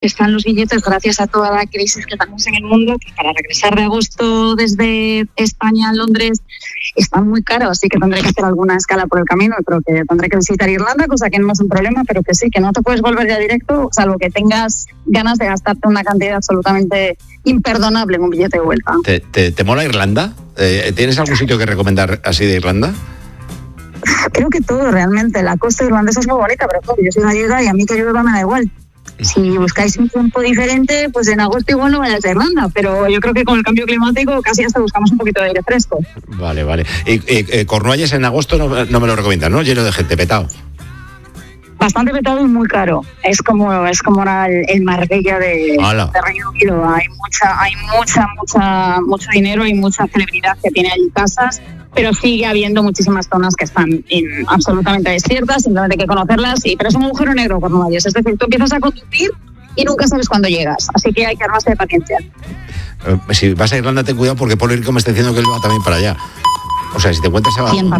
están los billetes gracias a toda la crisis que tenemos en el mundo, que para regresar de agosto desde España a Londres están muy caros, así que tendré que hacer alguna escala por el camino. Creo que tendré que visitar Irlanda, cosa que no es un problema, pero que sí, que no te puedes volver ya directo, salvo que tengas ganas de gastarte una cantidad absolutamente imperdonable en un billete de vuelta. ¿Te mola Irlanda? ¿Tienes algún sitio que recomendar así de Irlanda? Creo que todo realmente. La costa irlandesa es muy bonita, pero claro, yo soy gallega y a mí que llueva me da igual. Si buscáis un tiempo diferente, pues en agosto igual no vayáis a Irlanda, pero yo creo que con el cambio climático casi hasta buscamos un poquito de aire fresco. Vale. Y Cornualles en agosto no me lo recomiendas, ¿no? Lleno de gente, petado. Bastante petado y muy caro. Es como el Marbella de Reino Unido. Hay mucho dinero, hay mucha celebridad que tiene allí casas, pero sigue habiendo muchísimas zonas que están absolutamente desiertas, simplemente hay que conocerlas, pero es un agujero negro Cornualles, es decir, tú empiezas a conducir y nunca sabes cuándo llegas, así que hay que armarse de paciencia. Si vas a Irlanda, ten cuidado porque Polo Rico me está diciendo que él va también para allá. O sea, si te encuentras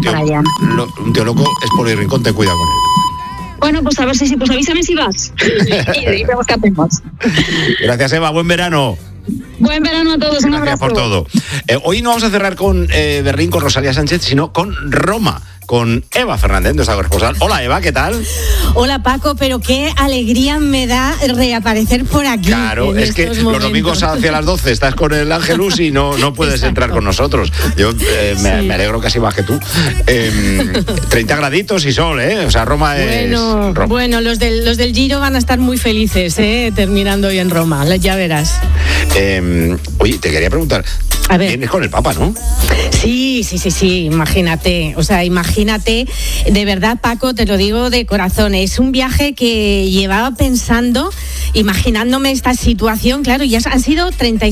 un tío loco, es Polo Rincón, ten cuidado con él. Bueno, pues a ver pues avísame si vas y vemos qué hacemos. Gracias, Eva, buen verano. Buen verano a todos, un abrazo. Gracias por todo. Hoy no vamos a cerrar con Berlín, con Rosalía Sánchez, sino con Roma, con Eva Fernández, nuestra corresponsal. Hola, Eva, ¿qué tal? Hola, Paco, pero qué alegría me da reaparecer por aquí. Claro, es que los domingos hacia las 12 estás con el Ángelus y no puedes entrar con nosotros. Yo me alegro casi más que tú. 30 graditos y sol, ¿eh? O sea, Roma es... Roma. Bueno, los del Giro van a estar muy felices, terminando hoy en Roma, ya verás. Oye, te quería preguntar, vienes con el Papa, ¿no? Sí, imagínate, de verdad, Paco, te lo digo de corazón, es un viaje que llevaba pensando, imaginándome esta situación, claro, ya han sido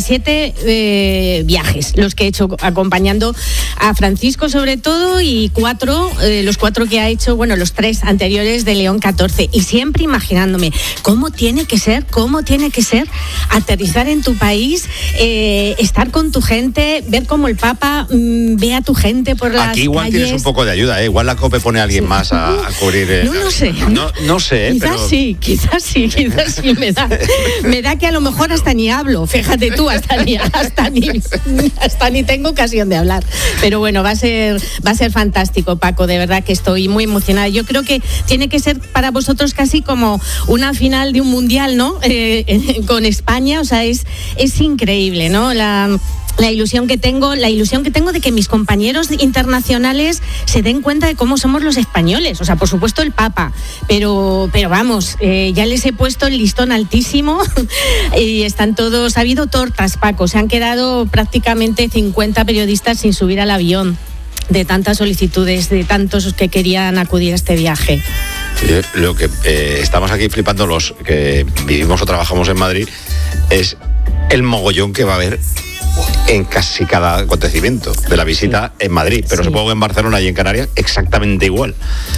37 viajes los que he hecho acompañando a Francisco sobre todo y los 4 que ha hecho, bueno, los 3 anteriores de León XIV, y siempre imaginándome cómo tiene que ser aterrizar en tu país, estar con tu gente, ver cómo el Papa ve a tu gente por las Aquí igual calles. Tienes un poco de ayuda, igual la COPE pone a alguien más a cubrir. No lo sé. No sé, Quizás sí, me da que a lo mejor hasta ni hablo, fíjate tú, hasta ni tengo ocasión de hablar. Pero bueno, va a ser fantástico, Paco, de verdad que estoy muy emocionada. Yo creo que tiene que ser para vosotros casi como una final de un mundial, ¿no? Con España, o sea, es increíble, ¿no? La ilusión que tengo de que mis compañeros internacionales se den cuenta de cómo somos los españoles, o sea, por supuesto el Papa, pero vamos, ya les he puesto el listón altísimo y están todos, ha habido tortas, Paco, se han quedado prácticamente 50 periodistas sin subir al avión de tantas solicitudes, de tantos que querían acudir a este viaje. Lo que estamos aquí flipando los que vivimos o trabajamos en Madrid es el mogollón que va a haber en casi cada acontecimiento de la visita en Madrid, pero supongo que en Barcelona y en Canarias exactamente igual.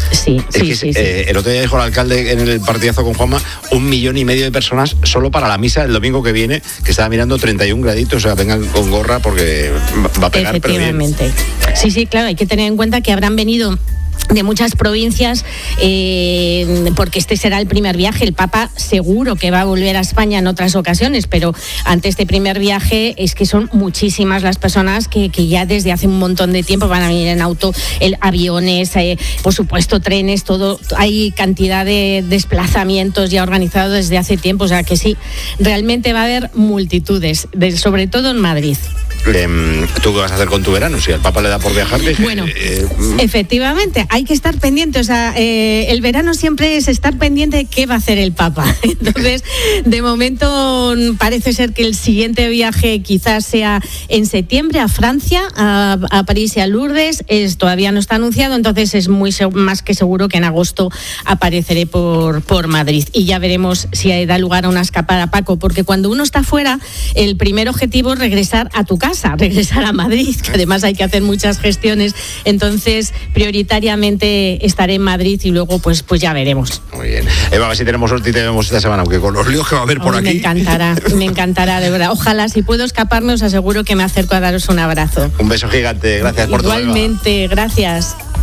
El otro día dijo el alcalde en el partidazo con Juanma 1,5 millones de personas solo para la misa del domingo que viene, que estaba mirando 31 graditos, o sea, vengan con gorra porque va a pegar. Efectivamente. Pero bien. Sí, claro, hay que tener en cuenta que habrán venido de muchas provincias, porque este será el primer viaje. El Papa seguro que va a volver a España en otras ocasiones, pero ante este primer viaje es que son muchísimas las personas que ya desde hace un montón de tiempo van a venir en auto, aviones, por supuesto trenes, todo. Hay cantidad de desplazamientos ya organizados desde hace tiempo, o sea que sí, realmente va a haber multitudes, sobre todo en Madrid. ¿Tú qué vas a hacer con tu verano? Si al Papa le da por viajar, bueno, efectivamente, hay que estar pendiente, o sea, el verano siempre es estar pendiente de qué va a hacer el Papa. Entonces, de momento parece ser que el siguiente viaje quizás sea en septiembre a Francia, a París y a Lourdes. Todavía no está anunciado, entonces es más que seguro que en agosto apareceré por Madrid y ya veremos si da lugar a una escapada, Paco, porque cuando uno está fuera, el primer objetivo es regresar a tu casa, regresar a Madrid, que además hay que hacer muchas gestiones, entonces prioritariamente estaré en Madrid y luego pues ya veremos. Muy bien. Eva, a ver si tenemos suerte y te vemos esta semana, aunque con los líos que va a haber por aquí. Me encantará, de verdad. Ojalá, si puedo escaparme, os aseguro que me acerco a daros un abrazo. Un beso gigante, gracias por todo. Igualmente, gracias.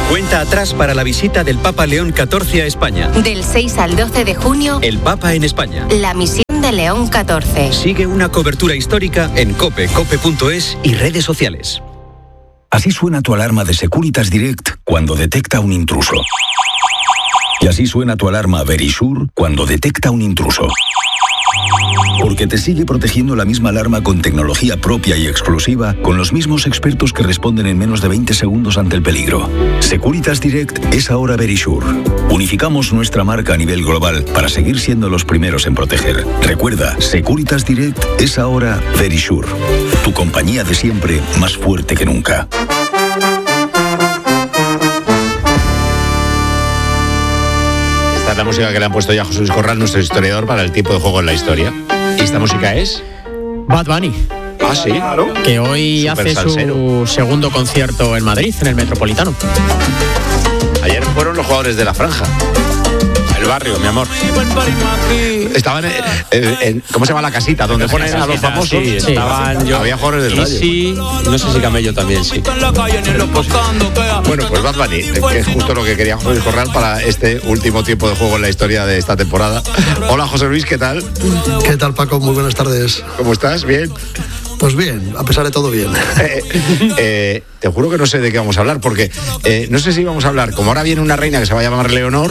Cuenta atrás para la visita del Papa León XIV a España. Del 6 al 12 de junio, El Papa en España. la misión de León XIV. Sigue una cobertura histórica en COPE, cope.es y redes sociales. Así suena tu alarma de Securitas Direct cuando detecta un intruso. Y así suena tu alarma Verisure cuando detecta un intruso. Porque te sigue protegiendo la misma alarma con tecnología propia y exclusiva, con los mismos expertos que responden en menos de 20 segundos ante el peligro. Securitas Direct es ahora Verisure. Unificamos nuestra marca a nivel global para seguir siendo los primeros en proteger. Recuerda, Securitas Direct es ahora Verisure. Tu compañía de siempre, más fuerte que nunca. Esta es la música que le han puesto ya a José Luis Corral, nuestro historiador, para el tiempo de juego en la historia. ¿Y esta música es? Bad Bunny. Ah, sí, claro. Que hoy Super hace salsero. su segundo concierto en Madrid, en el Metropolitano. Ayer fueron los jugadores de la franja. El barrio, mi amor. Estaban en ¿cómo se llama la casita? Donde ponen a los famosos. Sí, estaban yo. Había jugadores del Rayo. Sí, no sé si Camello también, sí. Bueno, pues Bad Bunny, que es justo lo que quería José Luis Corral para este último tiempo de juego en la historia de esta temporada. Hola, José Luis, ¿qué tal? ¿Qué tal, Paco? Muy buenas tardes. ¿Cómo estás? ¿Bien? Pues bien, a pesar de todo bien. Te juro que no sé de qué vamos a hablar, porque no sé si vamos a hablar, como ahora viene una reina que se va a llamar Leonor.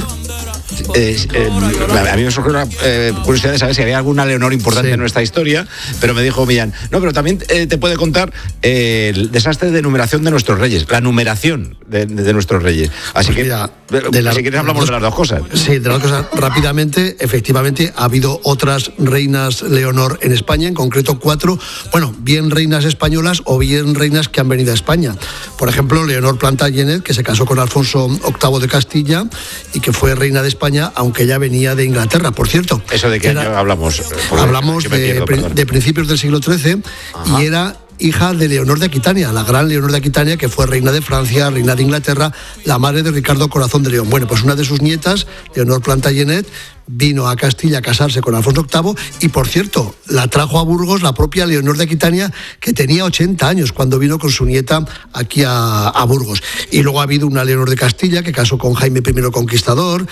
A mí me surgió una curiosidad de saber si había alguna Leonor importante en nuestra historia, pero me dijo Millán, no, pero también te puede contar el desastre de numeración de nuestros reyes, la numeración de nuestros reyes. Así pues que, mira, si quieres hablamos de las dos cosas. Sí, de las dos cosas. Rápidamente, efectivamente, ha habido otras reinas Leonor en España, en concreto 4, bueno, bien reinas españolas o bien reinas que han venido a España. Por ejemplo, Leonor Plantagenet, que se casó con Alfonso VIII de Castilla y que fue reina de España, aunque ya venía de Inglaterra, por cierto. ¿Eso de qué año hablamos? Hablamos de principios del siglo XIII. Ajá. Y era hija de Leonor de Aquitania, la gran Leonor de Aquitania, que fue reina de Francia, reina de Inglaterra, la madre de Ricardo Corazón de León. Bueno, pues una de sus nietas, Leonor Plantagenet, vino a Castilla a casarse con Alfonso VIII y, por cierto, la trajo a Burgos la propia Leonor de Aquitania, que tenía 80 años cuando vino con su nieta aquí a Burgos. Y luego ha habido una Leonor de Castilla que casó con Jaime I Conquistador.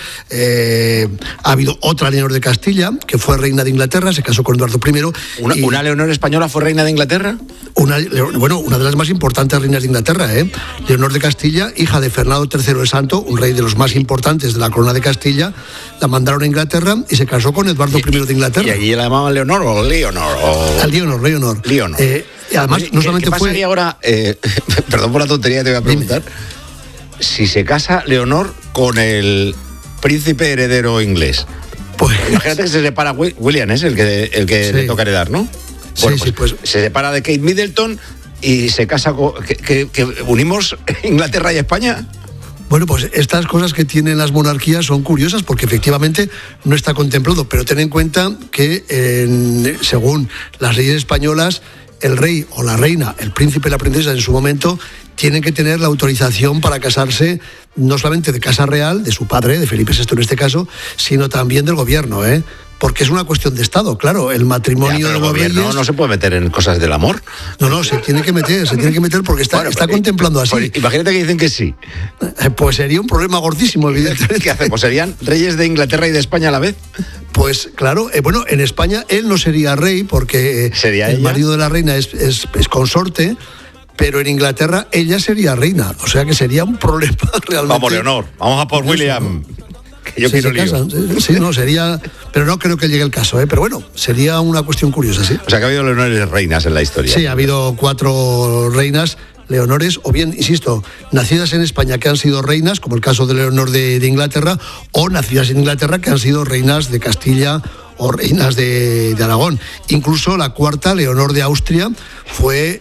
Ha habido otra Leonor de Castilla que fue reina de Inglaterra, se casó con Eduardo I. ¿Una Leonor española fue reina de Inglaterra? Una de las más importantes reinas de Inglaterra, Leonor de Castilla, hija de Fernando III el Santo, un rey de los más importantes de la corona de Castilla. La mandaron a Inglaterra y se casó con Eduardo I de Inglaterra. ¿Y allí la llamaban Leonor o Leonor? Leonor. Y además, no solamente ¿qué pasaría ahora? Perdón por la tontería que te voy a preguntar. Dime. Si se casa Leonor con el príncipe heredero inglés. Pues imagínate que se separa William, es el que le toca heredar, ¿no? Bueno, pues se separa de Kate Middleton y se casa con... ¿Que unimos Inglaterra y España? Bueno, pues estas cosas que tienen las monarquías son curiosas porque efectivamente no está contemplado, pero ten en cuenta que según las leyes españolas, el rey o la reina, el príncipe y la princesa en su momento tienen que tener la autorización para casarse no solamente de Casa Real, de su padre, de Felipe VI en este caso, sino también del gobierno, porque es una cuestión de Estado, claro, el matrimonio de los reyes... ¿No se puede meter en cosas del amor? No, se tiene que meter porque está contemplando así. Pues, imagínate que dicen que sí. Pues sería un problema gordísimo, evidentemente. ¿Qué hacemos? ¿Serían reyes de Inglaterra y de España a la vez? Pues claro, en España él no sería rey porque el marido de la reina es consorte, pero en Inglaterra ella sería reina, o sea que sería un problema realmente. Vamos, Leonor, vamos a por William. Que yo quiero lío. Sí, no, sería... Pero no creo que llegue el caso, pero bueno, sería una cuestión curiosa, sí. O sea que ha habido Leonores reinas en la historia. Sí, ha habido 4 reinas Leonores, o bien, insisto, nacidas en España que han sido reinas, como el caso de Leonor de Inglaterra, o nacidas en Inglaterra que han sido reinas de Castilla o reinas de Aragón. Incluso la 4ª, Leonor de Austria, fue,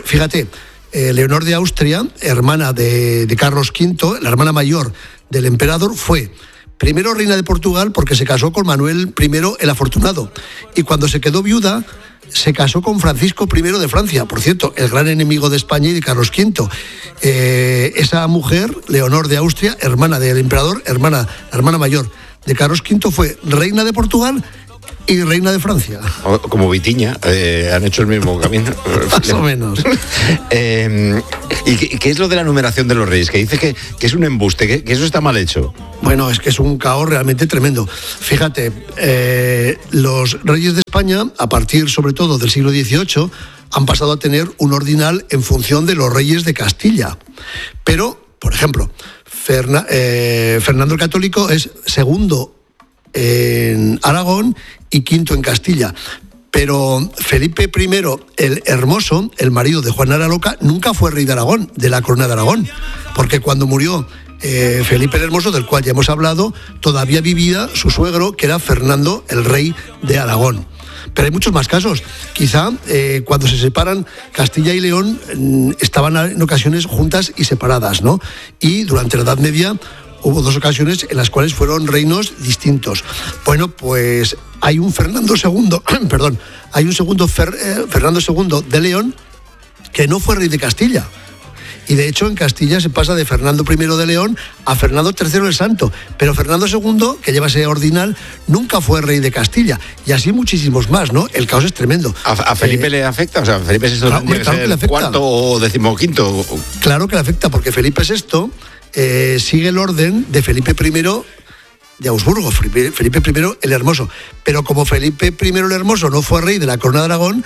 Leonor de Austria, hermana de Carlos V, la hermana mayor del emperador, fue primero reina de Portugal porque se casó con Manuel I el Afortunado, y cuando se quedó viuda se casó con Francisco I de Francia, por cierto, el gran enemigo de España y de Carlos V. Esa mujer, Leonor de Austria, hermana del emperador, hermana mayor de Carlos V, fue reina de Portugal y reina de Francia. Como Vitiña, han hecho el mismo camino. Más o menos. ¿Y qué es lo de la numeración de los reyes? Que dice que es un embuste, que eso está mal hecho. Bueno, es que es un caos realmente tremendo. Fíjate, los reyes de España, a partir sobre todo del siglo XVIII, han pasado a tener un ordinal en función de los reyes de Castilla. Pero, por ejemplo, Fernando el Católico es segundo en Aragón y quinto en Castilla. Pero Felipe I el Hermoso, el marido de Juana la Loca, nunca fue rey de Aragón, de la corona de Aragón, porque cuando murió Felipe el Hermoso, del cual ya hemos hablado, todavía vivía su suegro, que era Fernando, el rey de Aragón. Pero hay muchos más casos. Quizá cuando se separan, Castilla y León estaban en ocasiones juntas y separadas, ¿no? Y durante la Edad Media hubo 2 ocasiones en las cuales fueron reinos distintos. Bueno, pues hay un Fernando II, perdón, hay un segundo Fernando II de León que no fue rey de Castilla. Y de hecho en Castilla se pasa de Fernando I de León a Fernando III el Santo. Pero Fernando II, que lleva ese ordinal, nunca fue rey de Castilla. Y así muchísimos más, ¿no? El caos es tremendo. ¿A Felipe le afecta? O sea, Felipe VI claro que le afecta. ¿Cuarto o decimoquinto? Claro que le afecta, porque Felipe VI sigue el orden de Felipe I de Augsburgo, Felipe I el Hermoso. Pero como Felipe I el Hermoso no fue rey de la corona de Aragón,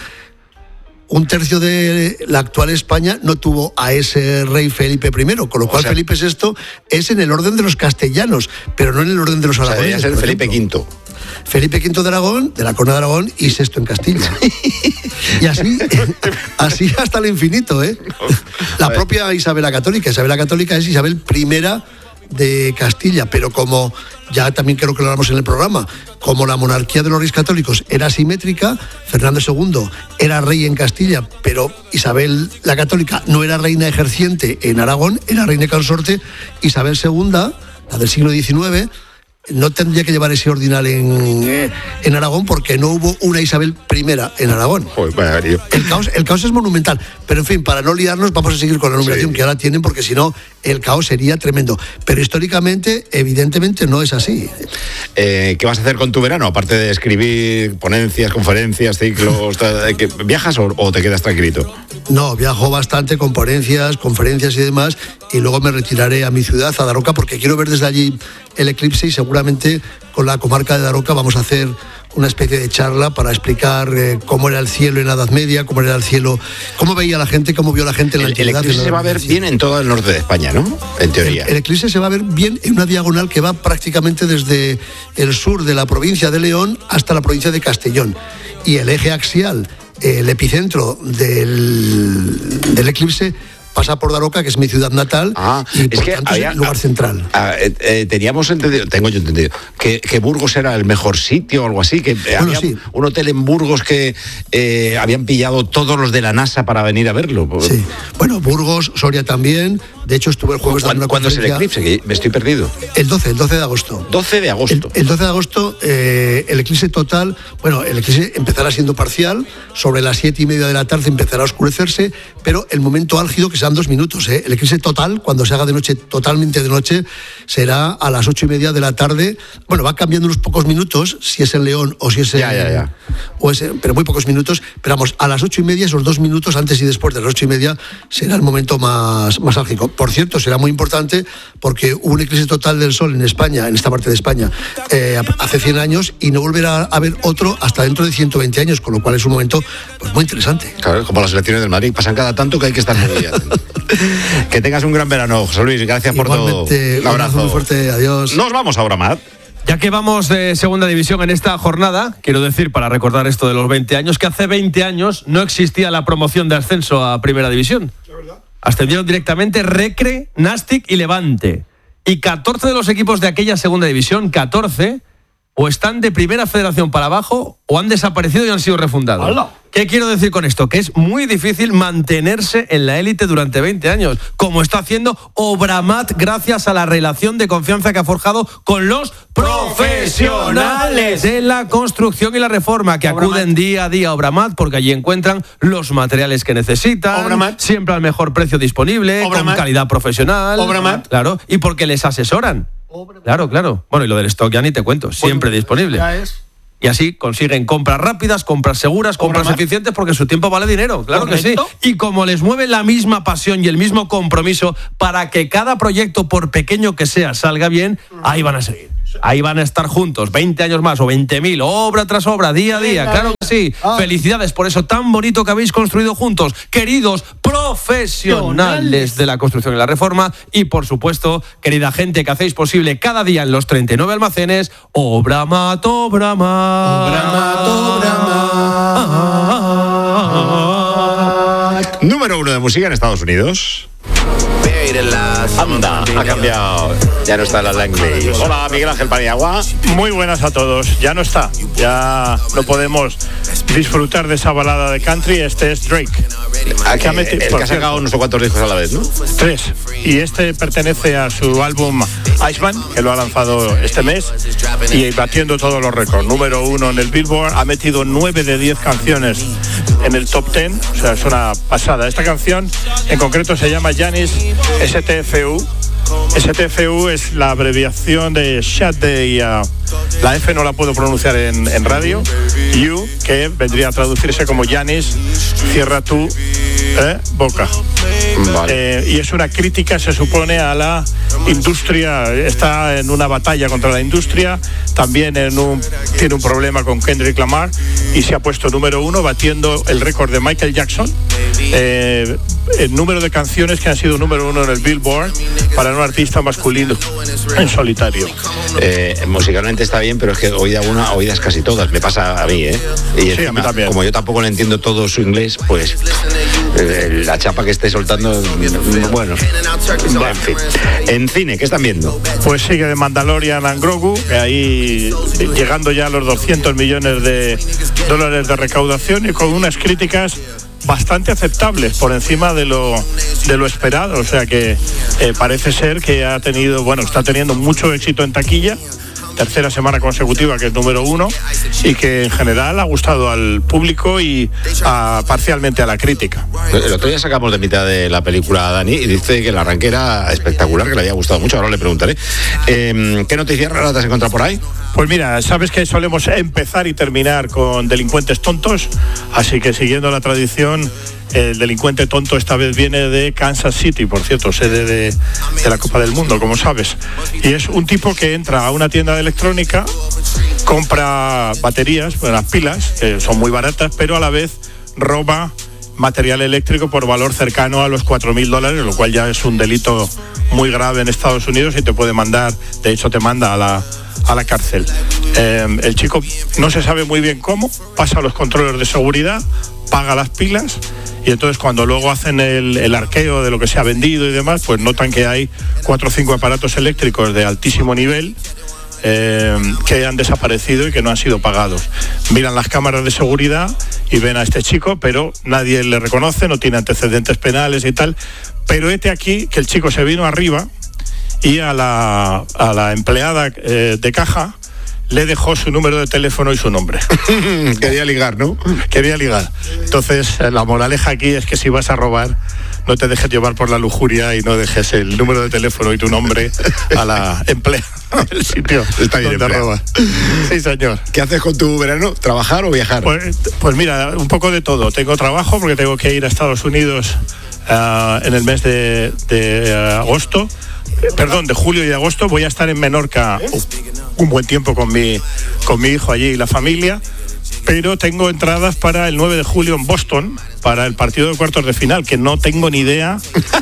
1/3 de la actual España no tuvo a ese rey Felipe I, con lo cual Felipe VI es en el orden de los castellanos, pero no en el orden de los aragoneses. Debería ser Felipe V. Felipe V de Aragón, de la corona de Aragón, y VI en Castilla. Y así hasta el infinito, ¿eh? La propia Isabel la Católica es Isabel I de Castilla, pero como ya también creo que lo hablamos en el programa, como la monarquía de los reyes católicos era asimétrica, Fernando II era rey en Castilla, pero Isabel la Católica no era reina ejerciente en Aragón, era reina consorte. Isabel II, la del siglo XIX, no tendría que llevar ese ordinal en Aragón, porque no hubo una Isabel I en Aragón. El caos es monumental. Pero en fin, para no liarnos, vamos a seguir con la numeración que ahora tienen, porque si no, el caos sería tremendo. Pero históricamente, evidentemente, no es así. ¿Qué vas a hacer con tu verano? Aparte de escribir ponencias, conferencias, ciclos, ¿viajas o te quedas tranquilito? No, viajo bastante con ponencias, conferencias y demás, y luego me retiraré a mi ciudad, a Daroca, porque quiero ver desde allí el eclipse, y seguramente con la comarca de Daroca vamos a hacer una especie de charla para explicar cómo era el cielo en la Edad Media, cómo era el cielo, cómo veía la gente, cómo vio la gente en la antigüedad. El eclipse se va a ver bien en todo el norte de España, ¿no? En teoría. El eclipse se va a ver bien en una diagonal que va prácticamente desde el sur de la provincia de León hasta la provincia de Castellón. Y el eje axial, el epicentro del eclipse, pasa por Daroca, que es mi ciudad natal, y por tanto es el lugar central. Teníamos entendido, tengo yo entendido, que Burgos era el mejor sitio o algo así, que había un hotel en Burgos que habían pillado todos los de la NASA para venir a verlo. Sí, bueno, Burgos, Soria también. De hecho, estuve el jueves dando una ¿Cuándo es el eclipse? Que me estoy perdido. El 12 de agosto. 12 de agosto. El 12 de agosto, el eclipse total, bueno, el eclipse empezará siendo parcial, sobre las 7:30 de la tarde empezará a oscurecerse, pero el momento álgido, que serán 2 minutos, el eclipse total, cuando se haga de noche, totalmente de noche, será a las 8:30 de la tarde. Bueno, va cambiando unos pocos minutos, si es en León o si es en... pero muy pocos minutos, pero vamos, a las 8:30, esos 2 minutos, antes y después de las 8:30, será el momento más álgido. Por cierto, será muy importante porque hubo un eclipse total del Sol en España, en esta parte de España, hace 100 años, y no volverá a haber otro hasta dentro de 120 años, con lo cual es un momento pues muy interesante. Claro, como las elecciones del Madrid, pasan cada tanto que hay que estar muy bien. Que tengas un gran verano, José Luis, gracias por todo. Un abrazo muy fuerte, adiós. Nos vamos ahora, Matt. Ya que vamos de segunda división en esta jornada, quiero decir, para recordar esto de los 20 años, que hace 20 años no existía la promoción de ascenso a primera división. Ascendieron directamente Recre, Nastic y Levante. Y 14 de los equipos de aquella segunda división, 14, o están de primera federación para abajo o han desaparecido y han sido refundados. ¡Hala! ¿Qué quiero decir con esto? Que es muy difícil mantenerse en la élite durante 20 años, como está haciendo Obramat gracias a la relación de confianza que ha forjado con los profesionales de la construcción y la reforma, que acuden día a día a Obramat porque allí encuentran los materiales que necesitan, Obramat, siempre al mejor precio disponible, Obramat, con calidad profesional, Obramat, claro, y porque les asesoran. Claro. Bueno, y lo del stock ya ni te cuento, siempre disponible. Y así consiguen compras rápidas, compras seguras, compras eficientes, porque su tiempo vale dinero, claro que sí. Y como les mueve la misma pasión y el mismo compromiso para que cada proyecto, por pequeño que sea, salga bien, ahí van a seguir. Ahí van a estar juntos 20 años más o 20.000, obra tras obra, día a día, claro que sí. Felicidades por eso tan bonito que habéis construido juntos, queridos profesionales de la construcción y la reforma, y por supuesto, querida gente que hacéis posible cada día en los 39 almacenes, Obramat, Obramat. Número 1 de música en Estados Unidos. Anda, ha cambiado. Ya no está la Langley. Hola, Miguel Ángel Paniagua. Muy buenas a todos. Ya no está. Ya no podemos disfrutar de esa balada de country. Este es Drake. El que ha sacado no sé cuántos discos a la vez, ¿no? 3. Y este pertenece a su álbum Iceman, que lo ha lanzado este mes, y batiendo todos los récords. Número 1 en el Billboard. Ha metido 9 de 10 canciones en el top 10. O sea, es una pasada. Esta canción en concreto se llama Janis STFU. STFU es la abreviación de Shut Day. La F no la puedo pronunciar en radio. U, que vendría a traducirse como Janis, cierra tu boca. Vale. Y es una crítica, se supone, a la industria. Está en una batalla contra la industria. También tiene un problema con Kendrick Lamar y se ha puesto número 1, batiendo el récord de Michael Jackson. El número de canciones que han sido número 1 en el Billboard para un artista masculino en solitario. Musicalmente está bien, pero es que oídas casi todas. Me pasa a mí, ¿eh? Y encima, sí, a mí también. Como yo tampoco le entiendo todo su inglés, pues la chapa que esté soltando, bueno, en fin. En cine, ¿qué están viendo? Pues sigue de Mandalorian and Grogu, que ahí llegando ya a los 200 millones de dólares de recaudación y con unas críticas bastante aceptables, por encima de lo esperado. O sea que parece ser que está teniendo mucho éxito en taquilla, tercera semana consecutiva que es número 1, y que en general ha gustado al público y parcialmente a la crítica. El otro día sacamos de mitad de la película a Dani y dice que el arranque era espectacular, que le había gustado mucho. Ahora le preguntaré. ¿Qué noticias raras te has encontrado por ahí? Pues mira, sabes que solemos empezar y terminar con delincuentes tontos, así que siguiendo la tradición, el delincuente tonto esta vez viene de Kansas City, por cierto, sede de la Copa del Mundo, como sabes. Y es un tipo que entra a una tienda de electrónica, compra baterías, las pilas, que son muy baratas, pero a la vez roba material eléctrico por valor cercano a los $4.000, lo cual ya es un delito muy grave en Estados Unidos y te puede mandar, de hecho te manda a la cárcel. El chico no se sabe muy bien cómo, pasa a los controles de seguridad, paga las pilas, y entonces cuando luego hacen el arqueo de lo que se ha vendido y demás, pues notan que hay 4 o 5 aparatos eléctricos de altísimo nivel que han desaparecido y que no han sido pagados. Miran las cámaras de seguridad y ven a este chico, pero nadie le reconoce, no tiene antecedentes penales y tal. Pero aquí que el chico se vino arriba y a la empleada de caja le dejó su número de teléfono y su nombre. Quería ligar, ¿no? Quería ligar. Entonces, la moraleja aquí es que si vas a robar, no te dejes llevar por la lujuria y no dejes el número de teléfono y tu nombre a la empleada del sitio. Está bien, donde robas. Sí, señor. ¿Qué haces con tu verano? ¿Trabajar o viajar? Pues mira, un poco de todo. Tengo trabajo porque tengo que ir a Estados Unidos en el mes de agosto. De julio y agosto. Voy a estar en Menorca un buen tiempo con mi hijo allí y la familia, pero tengo entradas para el 9 de julio en Boston para el partido de cuartos de final, que no tengo ni idea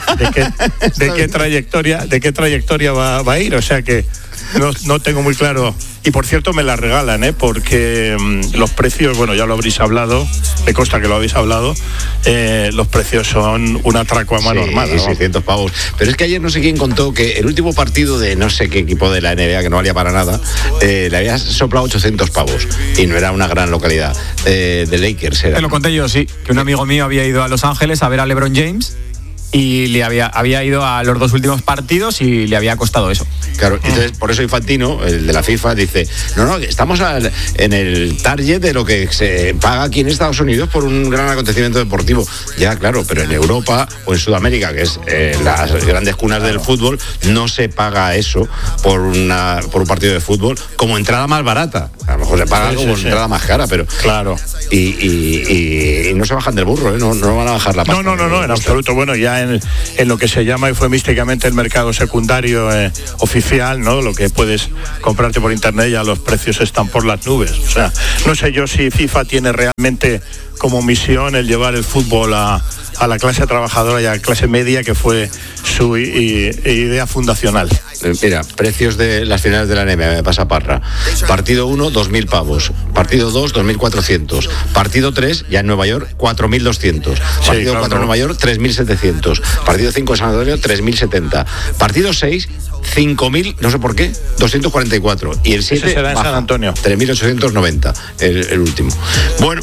de qué trayectoria va a ir, o sea que no tengo muy claro. Y por cierto me la regalan, porque los precios, bueno, ya lo habréis hablado, me consta que lo habéis hablado, los precios son un atraco a mano armada, ¿no? 600 pavos. Pero es que ayer no sé quién contó que el último partido de no sé qué equipo de la NBA, que no valía para nada, le había soplado 800 pavos y no era una gran localidad. De Lakers era. Te lo conté yo, sí, que un amigo mío había ido a Los Ángeles a ver a LeBron James y le había ido a los 2 últimos partidos y le había costado eso. Claro, entonces por eso Infantino, el de la FIFA, dice, no, estamos en el target de lo que se paga aquí en Estados Unidos por un gran acontecimiento deportivo. Ya, claro, pero en Europa o en Sudamérica, que es las grandes cunas del fútbol, no se paga eso por un partido de fútbol como entrada más barata. A lo mejor se paga como entrada más cara, pero... Claro. Y no se bajan del burro, ¿eh? No van a bajar la pasta. No, en absoluto. Bueno, ya en lo que se llama eufemísticamente el mercado secundario oficial, ¿no? Lo que puedes comprarte por internet, ya los precios están por las nubes. O sea, no sé yo si FIFA tiene realmente como misión el llevar el fútbol a la clase trabajadora y a la clase media, que fue su idea fundacional. Mira, precios de las finales de la NBA, me pasa Parra. Partido 1, 2.000 pavos. Partido 2, 2.400. Partido 3, ya en Nueva York, 4.200. Partido 4 en Nueva York, 3.700. Partido 5 en San Antonio, 3.070. Partido 6, 5.000, no sé por qué, 244. Y el 7 será en San Antonio. 3.890, el último. Bueno,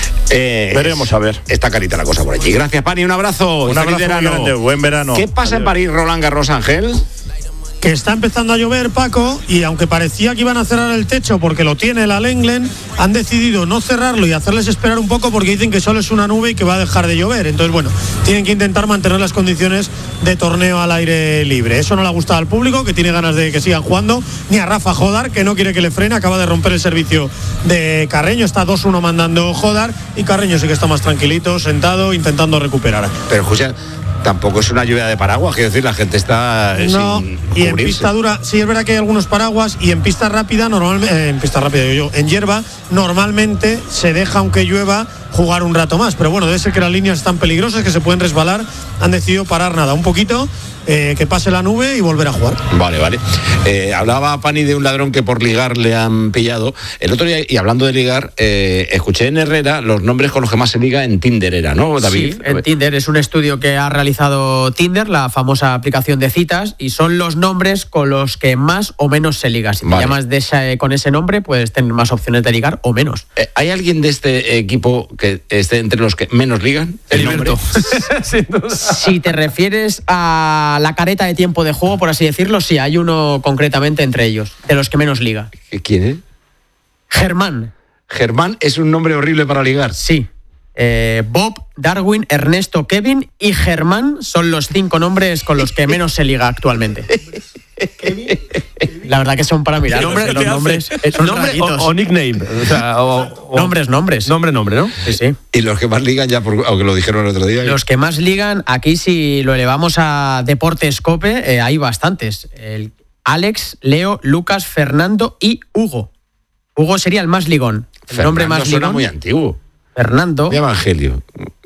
veremos a ver. Está carita la cosa por allí. Gracias, Pani, un abrazo. Un abrazo muy grande, buen verano. ¿Qué pasa en París, Roland Garros, Ángel? Que está empezando a llover, Paco, y aunque parecía que iban a cerrar el techo porque lo tiene el Alenglen, han decidido no cerrarlo y hacerles esperar un poco porque dicen que solo es una nube y que va a dejar de llover. Entonces, bueno, tienen que intentar mantener las condiciones de torneo al aire libre. Eso no le ha gustado al público, que tiene ganas de que sigan jugando, ni a Rafa Jodar, que no quiere que le frene, acaba de romper el servicio de Carreño, está 2-1 mandando Jodar, y Carreño sí que está más tranquilito, sentado, intentando recuperar. Pero, José, tampoco es una lluvia de paraguas, quiero decir, la gente está no, sin y en pista dura, sí es verdad que hay algunos paraguas, y en pista rápida, normalmente, en hierba, normalmente se deja, aunque llueva, jugar un rato más, pero bueno, debe ser que las líneas están peligrosas, que se pueden resbalar, han decidido parar nada, un poquito, que pase la nube y volver a jugar. Vale. Hablaba Pani de un ladrón que por ligar le han pillado. El otro día, y hablando de ligar, escuché en Herrera los nombres con los que más se liga en Tinder, ¿no, David? Sí, en Tinder es un estudio que ha realizado Tinder, la famosa aplicación de citas, y son los nombres con los que más o menos se liga. Si te llamas con ese nombre, puedes tener más opciones de ligar o menos. ¿Hay alguien de este equipo que esté entre los que menos ligan? El nombre. Sin duda. Si te refieres a la careta de tiempo de juego, por así decirlo, sí, hay uno concretamente entre ellos, de los que menos liga. ¿Quién es? Germán. Germán es un nombre horrible para ligar. Sí. Bob, Darwin, Ernesto, Kevin y Germán son los 5 nombres con los que menos se liga actualmente. La verdad que son para mirar. Los nombres son raritos. O nickname. O sea, nombres. Nombre, ¿no? Sí. Y los que más ligan, ya aunque lo dijeron el otro día. Los que más ligan, aquí si lo elevamos a Deportes Cope, hay bastantes. Alex, Leo, Lucas, Fernando y Hugo. Hugo sería el más ligón. El nombre más ligón. Suena muy antiguo. Fernando. Evangelio.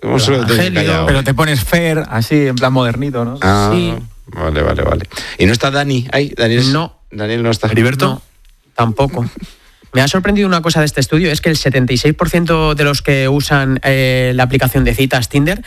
Pero te pones Fer, así, en plan modernito, ¿no? Ah, sí. Vale. ¿Y no está Dani ahí? Daniel no está. ¿Heriberto? No, tampoco. Me ha sorprendido una cosa de este estudio, es que el 76% de los que usan la aplicación de citas Tinder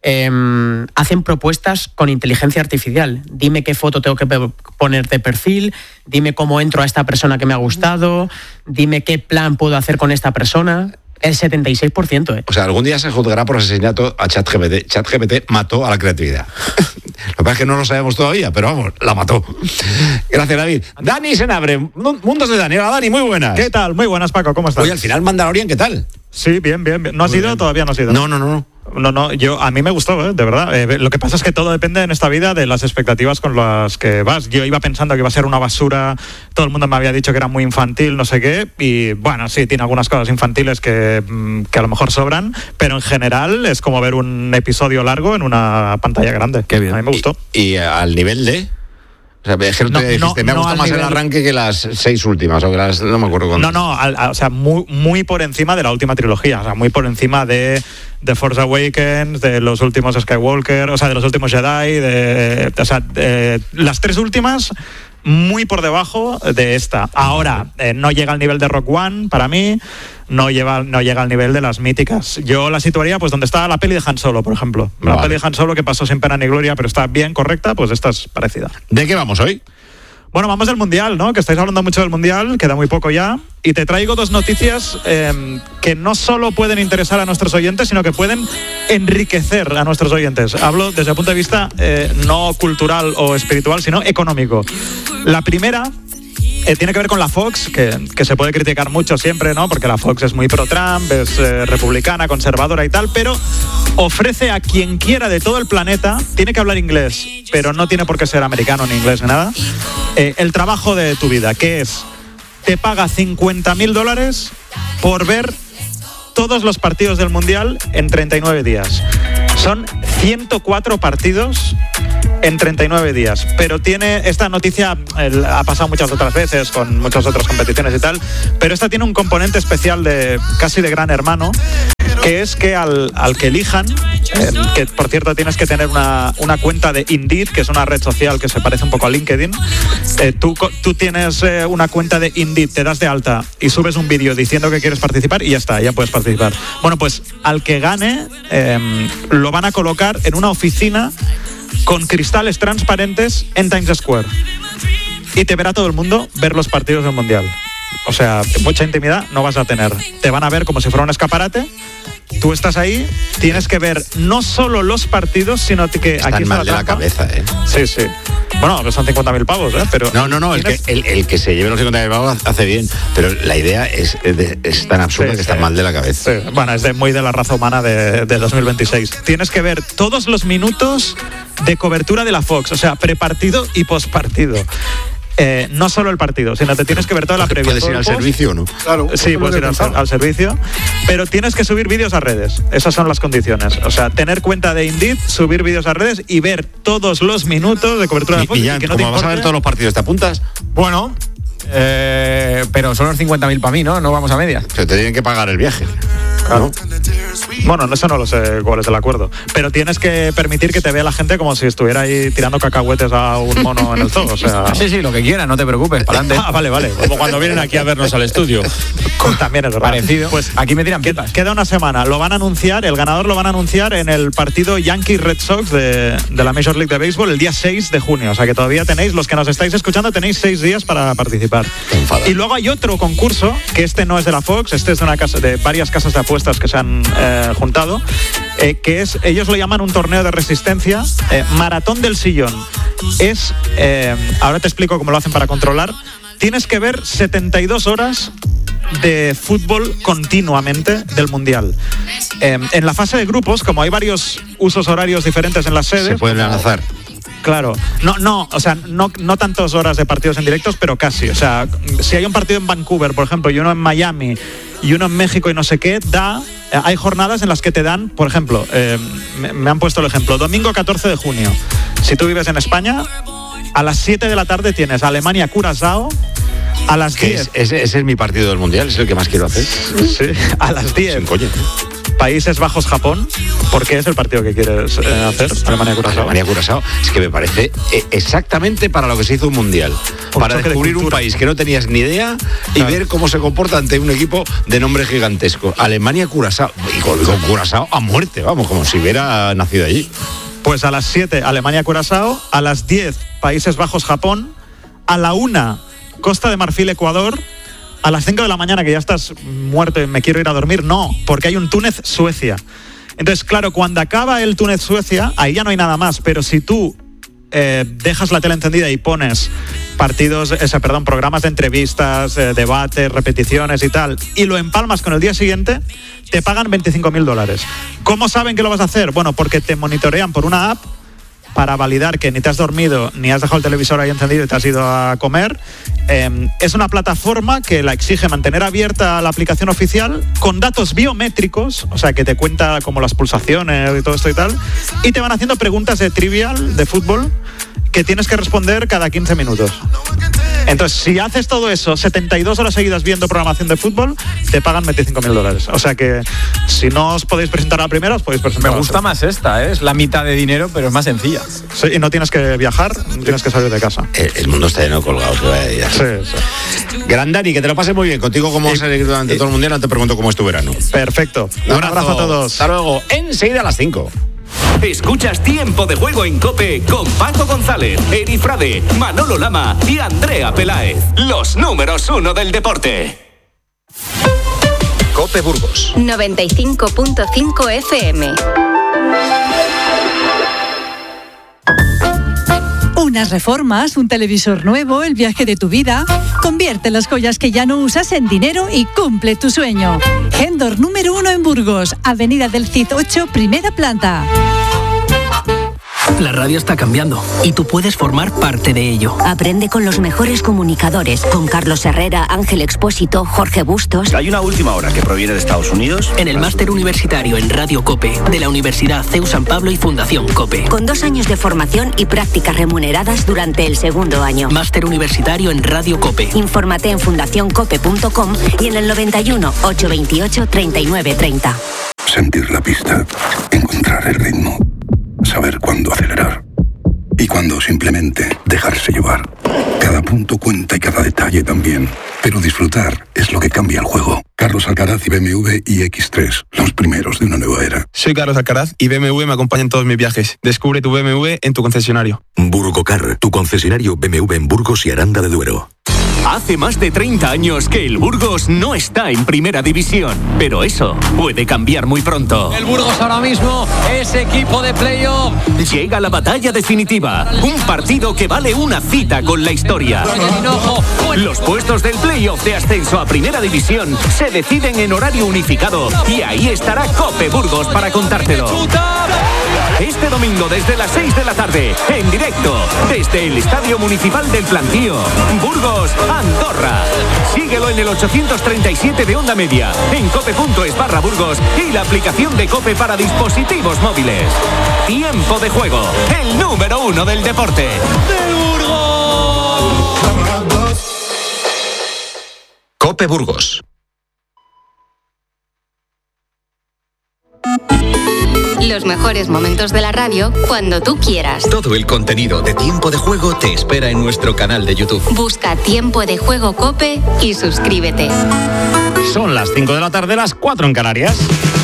hacen propuestas con inteligencia artificial. Dime qué foto tengo que poner de perfil, dime cómo entro a esta persona que me ha gustado, dime qué plan puedo hacer con esta persona. El 76%. O sea, algún día se juzgará por asesinato a ChatGPT. ChatGPT mató a la creatividad. Lo que pasa es que no lo sabemos todavía, pero vamos, la mató. Gracias, David. Dani Senabre, Mundos de Dani. Hola, Dani, muy buenas. ¿Qué tal? Muy buenas, Paco, ¿cómo estás? Oye, al final Mandalorian, ¿qué tal? Sí, bien. ¿No has ido? Todavía no has ido. No. No, a mí me gustó, de verdad. Lo que pasa es que todo depende en esta vida de las expectativas con las que vas. Yo iba pensando que iba a ser una basura, todo el mundo me había dicho que era muy infantil, no sé qué, y bueno, sí, tiene algunas cosas infantiles que a lo mejor sobran, pero en general es como ver un episodio largo en una pantalla grande. Qué bien. A mí me gustó. ¿Y al nivel de...? O sea, es que me ha gustado más el arranque que las 6 últimas, o que no me acuerdo cuántas. O sea, muy por encima de la última trilogía, o sea, muy por encima de The Force Awakens, de los últimos Skywalker, o sea, de los últimos Jedi, las 3 últimas muy por debajo de esta. Ahora, no llega al nivel de Rock One, para mí, no llega al nivel de las míticas. Yo la situaría pues donde está la peli de Han Solo, por ejemplo. La peli de Han Solo que pasó sin pena ni gloria, pero está bien correcta, pues esta es parecida. ¿De qué vamos hoy? Bueno, vamos del Mundial, ¿no? Que estáis hablando mucho del Mundial, queda muy poco ya. Y te traigo dos noticias que no solo pueden interesar a nuestros oyentes, sino que pueden enriquecer a nuestros oyentes. Hablo desde el punto de vista no cultural o espiritual, sino económico. La primera tiene que ver con la Fox, que se puede criticar mucho siempre, ¿no? Porque la Fox es muy pro-Trump, es republicana, conservadora y tal, pero ofrece a quien quiera de todo el planeta, tiene que hablar inglés, pero no tiene por qué ser americano ni inglés ni nada, el trabajo de tu vida, que es, te paga $50.000 por ver todos los partidos del Mundial en 39 días. Son 104 partidos en 39 días. Pero tiene esta noticia, ha pasado muchas otras veces con muchas otras competiciones y tal, pero esta tiene un componente especial de casi de Gran Hermano, que es que al que elijan, que por cierto tienes que tener una cuenta de Indeed, que es una red social que se parece un poco a LinkedIn. Tú tienes una cuenta de Indeed, te das de alta y subes un vídeo diciendo que quieres participar y ya está, ya puedes participar. Bueno, pues al que gane lo van a colocar en una oficina con cristales transparentes en Times Square. Y te verá todo el mundo ver los partidos del Mundial. O sea, mucha intimidad no vas a tener. Te van a ver como si fuera un escaparate. Tú estás ahí, tienes que ver no solo los partidos, sino que están aquí mal de la cabeza, ¿eh? Sí, sí. Bueno, son 50.000 pavos, ¿eh? Pero no, el que se lleve los 50.000 pavos hace bien, pero la idea es tan absurda que está mal de la cabeza. Sí. Bueno, es muy de la raza humana de 2026. Tienes que ver todos los minutos de cobertura de la Fox, o sea, prepartido y postpartido. No solo el partido, sino te tienes que ver toda la previa. ¿Puedes ir al servicio o no? Claro. Sí, puedes ir al servicio, pero tienes que subir vídeos a redes. Esas son las condiciones. O sea, tener cuenta de Indeed, subir vídeos a redes y ver todos los minutos de cobertura de Fox. Y que no te vas a ver todos los partidos, ¿te apuntas? Bueno, pero son los 50.000 para mí, ¿no? No vamos a medias. Pero te tienen que pagar el viaje. Claro. Bueno, eso no lo sé cuál es el acuerdo. Pero tienes que permitir que te vea la gente como si estuviera ahí tirando cacahuetes a un mono en el zoo. O sea... Sí, lo que quieras, no te preocupes, para adelante. Vale. Como cuando vienen aquí a vernos al estudio. También es verdad. Parecido. Pues aquí me tiran pipas. Queda una semana. Lo van a anunciar, el ganador lo van a anunciar en el partido Yankees-Red Sox de la Major League de Béisbol el día 6 de junio. O sea que todavía tenéis, los que nos estáis escuchando, tenéis 6 días para participar. Y luego hay otro concurso, que este no es de la Fox, este es de varias casas de apuestas que se han juntado, que es, ellos lo llaman un torneo de resistencia, Maratón del Sillón. Es, ahora te explico cómo lo hacen para controlar. Tienes que ver 72 horas de fútbol continuamente del Mundial. En la fase de grupos, como hay varios usos horarios diferentes en las sedes, se pueden lanzar. Claro, o sea, no tantas horas de partidos en directos, pero casi. O sea, si hay un partido en Vancouver, por ejemplo, y uno en Miami, y uno en México y no sé qué, hay jornadas en las que te dan, por ejemplo, me han puesto el ejemplo, domingo 14 de junio. Si tú vives en España, a las 7 de la tarde tienes Alemania-Curazao, a las 10. Ese es mi partido del Mundial, es el que más quiero hacer. Sí, a las 10. Sin coño. Países Bajos-Japón, ¿por qué es el partido que quieres hacer? Alemania-Curazao. Alemania-Curazao, es que me parece exactamente para lo que se hizo un mundial. Para descubrir un país que no tenías ni idea y ver cómo se comporta ante un equipo de nombre gigantesco. Alemania-Curazao. Y con Curazao a muerte, vamos, como si hubiera nacido allí. Pues a las 7, Alemania-Curazao, a las 10, Países Bajos-Japón, a la 1, Costa de Marfil-Ecuador. A las 5 de la mañana, que ya estás muerto y me quiero ir a dormir, no, porque hay un Túnez-Suecia. Entonces, claro, cuando acaba el Túnez-Suecia, ahí ya no hay nada más, pero si tú dejas la tele encendida y pones programas de entrevistas, debates, repeticiones y tal, y lo empalmas con el día siguiente, te pagan $25.000. ¿Cómo saben que lo vas a hacer? Bueno, porque te monitorean por una app para validar que ni te has dormido, ni has dejado el televisor ahí encendido y te has ido a comer. Es una plataforma que la exige mantener abierta la aplicación oficial con datos biométricos, o sea, que te cuenta como las pulsaciones y todo esto y tal, y te van haciendo preguntas de trivial, de fútbol, que tienes que responder cada 15 minutos. Entonces, si haces todo eso, 72 horas seguidas viendo programación de fútbol, te pagan $25.000. O sea que, si no os podéis presentar a la primera, os podéis presentar Me gusta más esta, es la mitad de dinero, pero es más sencilla. Sí, y no tienes que viajar, no tienes que salir de casa. El mundo está lleno de colgados, que vaya día. Sí. Gran Dani, que te lo pases muy bien. Contigo, cómo vas a seguir durante todo el mundial, no te pregunto cómo es tu verano. Perfecto. Un abrazo a todos. Hasta luego. Enseguida a las 5. Escuchas Tiempo de Juego en COPE con Paco González, Eri Frade, Manolo Lama y Andrea Peláez. Los números 1 del deporte. COPE Burgos 95.5 FM. Unas reformas, un televisor nuevo, el viaje de tu vida. Convierte las joyas que ya no usas en dinero y cumple tu sueño. Gendor número 1 en Burgos, Avenida del Cid 8, primera planta. La radio está cambiando y tú puedes formar parte de ello. Aprende con los mejores comunicadores, con Carlos Herrera, Ángel Expósito, Jorge Bustos. Hay una última hora que proviene de Estados Unidos. En el máster universitario en Radio COPE de la Universidad CEU San Pablo y Fundación COPE. Con 2 años de formación y prácticas remuneradas durante el segundo año. Máster universitario en Radio COPE. Infórmate en fundacioncope.com y en el 91 828 3930. Sentir la pista, encontrar el ritmo, saber cuándo acelerar y cuándo simplemente dejarse llevar. Cada punto cuenta y cada detalle también, pero disfrutar es lo que cambia el juego. Carlos Alcaraz y BMW iX3, los primeros de una nueva era. Soy Carlos Alcaraz y BMW me acompaña en todos mis viajes. Descubre tu BMW en tu concesionario. Burgocar, tu concesionario BMW en Burgos y Aranda de Duero. Hace más de 30 años que el Burgos no está en primera división, pero eso puede cambiar muy pronto. El Burgos ahora mismo es equipo de playoff. Llega la batalla definitiva, un partido que vale una cita con la historia. Los puestos del playoff de ascenso a primera división se deciden en horario unificado y ahí estará COPE Burgos para contártelo. Este domingo desde las 6 de la tarde, en directo, desde el Estadio Municipal del Plantío, Burgos, Andorra. Síguelo en el 837 de Onda Media, en cope.es/Burgos y la aplicación de COPE para dispositivos móviles. Tiempo de Juego, el número 1 del deporte. ¡Del Burgos! COPE Burgos. Los mejores momentos de la radio cuando tú quieras. Todo el contenido de Tiempo de Juego te espera en nuestro canal de YouTube. Busca Tiempo de Juego COPE y suscríbete. Son las 5 de la tarde, las 4 en Canarias.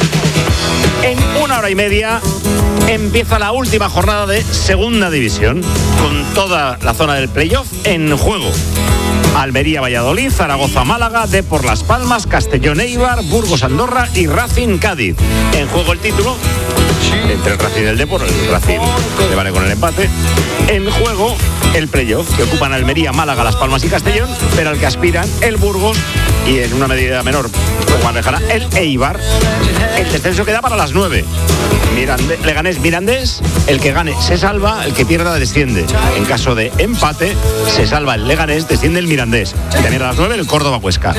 En 1 hora y media empieza la última jornada de Segunda División, con toda la zona del playoff en juego. Almería, Valladolid, Zaragoza, Málaga, Depor, Las Palmas, Castellón, Eibar, Burgos, Andorra y Racing, Cádiz. En juego el título entre el Racing y el Depor. El Racing le vale con el empate. En juego el playoff, que ocupan Almería, Málaga, Las Palmas y Castellón, pero al que aspiran el Burgos y en una medida menor, como alejará, el Eibar. El descenso queda para las 9. Leganés, Mirandés, el que gane se salva, el que pierda desciende. En caso de empate, se salva el Leganés, desciende el Mirandés. Y también a las 9 el Córdoba, Huesca.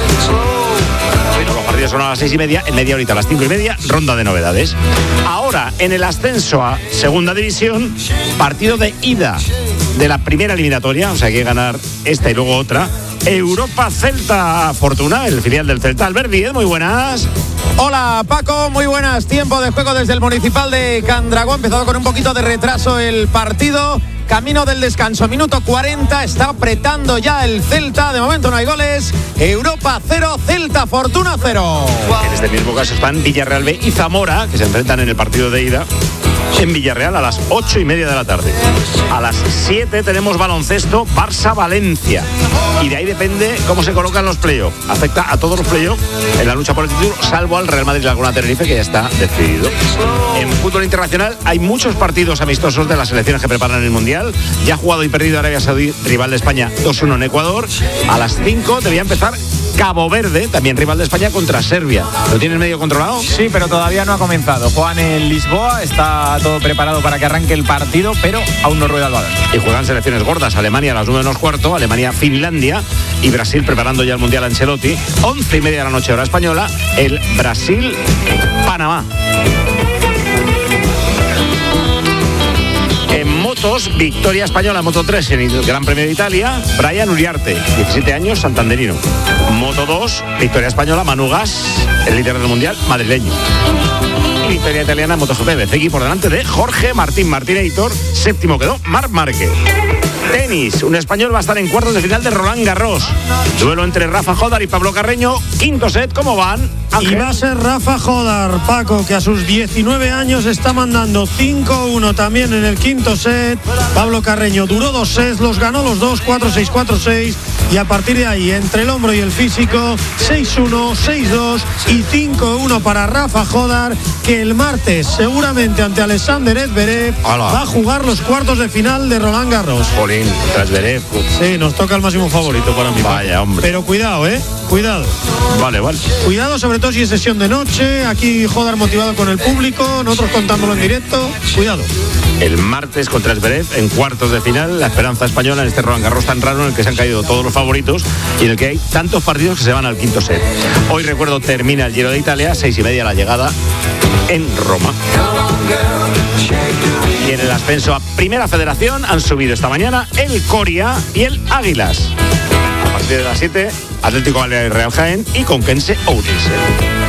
Bueno, los partidos son a las 6:30, en media horita a las 5:30, ronda de novedades. Ahora, en el ascenso a Segunda División, partido de ida de la primera eliminatoria, o sea, hay que ganar esta y luego otra. Europa Celta Fortuna, el filial del Celta. Albert Díez, muy buenas. Hola Paco, muy buenas. Tiempo de juego desde el Municipal de Candragó. Ha empezado con un poquito de retraso el partido. Camino del descanso, minuto 40. Está apretando ya el Celta. De momento no hay goles. Europa 0, Celta Fortuna 0. En este mismo caso están Villarreal B y Zamora, que se enfrentan en el partido de ida en Villarreal a las 8:30 de la tarde. A las 7 tenemos baloncesto Barça-Valencia. Y de ahí depende cómo se colocan los playoffs. Afecta a todos los playoffs en la lucha por el título, salvo al Real Madrid Laguna Tenerife, que ya está decidido. En fútbol internacional hay muchos partidos amistosos de las selecciones que preparan el Mundial. Ya ha jugado y perdido Arabia Saudí, rival de España, 2-1 en Ecuador. A las 5 debía empezar Cabo Verde, también rival de España, contra Serbia. ¿Lo tienes medio controlado? Sí, pero todavía no ha comenzado. Juegan en Lisboa, está todo preparado para que arranque el partido, pero aún no rueda el balón. Y juegan selecciones gordas. Alemania a las 9:15, Alemania-Finlandia y Brasil preparando ya el Mundial Ancelotti. 11:30 de la noche hora española, el Brasil-Panamá. Motos, victoria española en Moto 3 en el Gran Premio de Italia, Brian Uriarte, 17 años, santanderino. Moto 2, victoria española, Manu Gas, el líder del mundial, madrileño. Y victoria italiana en MotoGP, Bezzecchi por delante de Jorge Martín Editor, séptimo quedó Marc Márquez. Tenis, un español va a estar en cuartos de final de Roland Garros. Duelo entre Rafa Jodar y Pablo Carreño. Quinto set, ¿cómo van? Y va a ser Rafa Jodar, Paco, que a sus 19 años está mandando 5-1 también en el quinto set. Pablo Carreño duró 2 sets, los ganó los dos, 4-6, 4-6. Y a partir de ahí, entre el hombro y el físico, 6-1, 6-2 y 5-1 para Rafa Jodar, que el martes, seguramente ante Alexander Zverev, va a jugar los cuartos de final de Roland Garros. Polín, tras Zverev. Sí, nos toca el máximo favorito para mí. Vaya, hombre. Pero cuidado, cuidado. Vale. Cuidado, sobre todo si es sesión de noche. Aquí Jodar motivado con el público, nosotros contándolo en directo. Cuidado. El martes contra Zverev en cuartos de final, la esperanza española en este Roland Garros tan raro en el que se han caído todos los favoritos y en el que hay tantos partidos que se van al quinto set. Hoy, recuerdo, termina el Giro de Italia, 6:30 la llegada en Roma. Y en el ascenso a Primera Federación han subido esta mañana el Coria y el Águilas. A partir de las 7, Atlético Baleares Real Jaén y Conquense Ourense.